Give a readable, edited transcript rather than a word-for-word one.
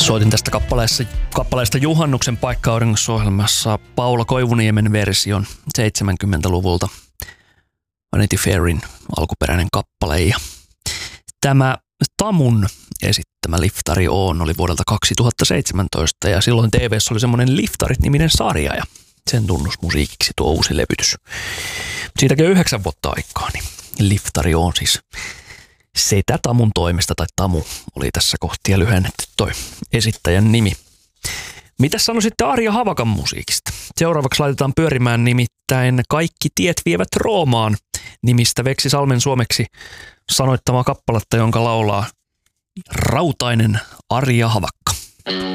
Soitin tästä kappaleesta Juhannuksen paikka-auringossa-ohjelmassa Paula Koivuniemen version 70-luvulta. Vanity Fairin alkuperäinen kappale. Ja tämä Tamun esittämä Liftari Oon oli vuodelta 2017 ja silloin TV:ssä oli semmoinen Liftarit-niminen sarja ja sen tunnusmusiikiksi tuo uusi levytys. Siitäkin 9 vuotta aikaa, niin Liftari Oon siis setä Tamun toimesta, tai Tamu oli tässä kohtia lyhennetty toi esittäjän nimi. Mitäs sanoisitte Arja Havakan musiikista? Seuraavaksi laitetaan pyörimään nimittäin Kaikki tiet vievät Roomaan nimistä Veksi Salmen suomeksi sanoittamaa kappaletta, jonka laulaa rautainen Arja Havakka.